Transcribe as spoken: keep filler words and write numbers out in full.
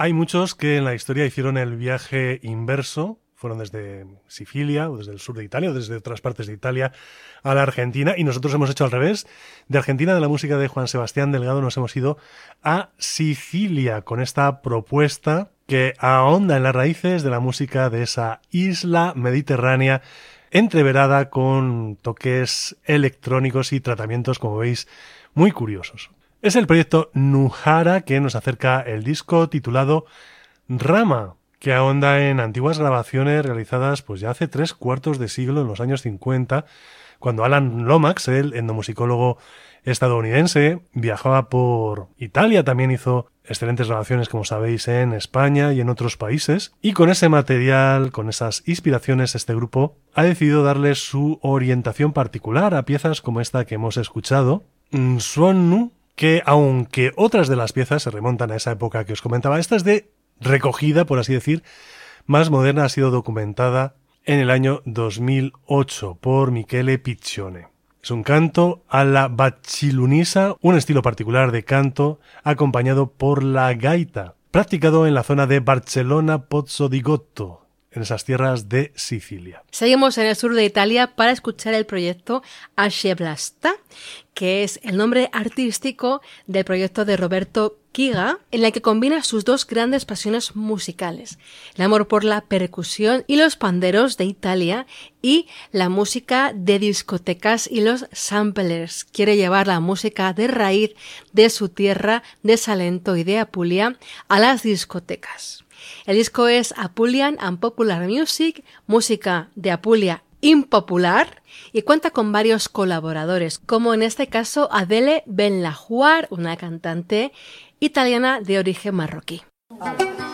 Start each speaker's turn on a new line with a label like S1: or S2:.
S1: Hay muchos que en la historia hicieron el viaje inverso, fueron desde Sicilia o desde el sur de Italia o desde otras partes de Italia a la Argentina, y nosotros hemos hecho al revés. De Argentina, de la música de Juan Sebastián Delgado, nos hemos ido a Sicilia con esta propuesta que ahonda en las raíces de la música de esa isla mediterránea, entreverada con toques electrónicos y tratamientos, como veis, muy curiosos. Es el proyecto Nujara que nos acerca el disco titulado Rama, que ahonda en antiguas grabaciones realizadas pues ya hace tres cuartos de siglo, en los años cincuenta, cuando Alan Lomax, el etnomusicólogo estadounidense, viajaba por Italia. También hizo excelentes grabaciones, como sabéis, en España y en otros países. Y con ese material, con esas inspiraciones, este grupo ha decidido darle su orientación particular a piezas como esta que hemos escuchado, Nsuonu, que aunque otras de las piezas se remontan a esa época que os comentaba, esta es de recogida, por así decir, más moderna, ha sido documentada en el año dos mil ocho por Michele Piccione. Es un canto a la baccilunisa, un estilo particular de canto acompañado por la gaita, practicado en la zona de Barcellona Pozzo di Gotto, en esas tierras de Sicilia.
S2: Seguimos en el sur de Italia para escuchar el proyecto Asce Blasta, que es el nombre artístico del proyecto de Roberto Kiga, en el que combina sus dos grandes pasiones musicales, el amor por la percusión y los panderos de Italia y la música de discotecas y los samplers. Quiere llevar la música de raíz de su tierra, de Salento y de Apulia, a las discotecas. El disco es Apulian and Popular Music, música de Apulia impopular, y cuenta con varios colaboradores, como en este caso Adele Benlajuar, una cantante italiana de origen marroquí.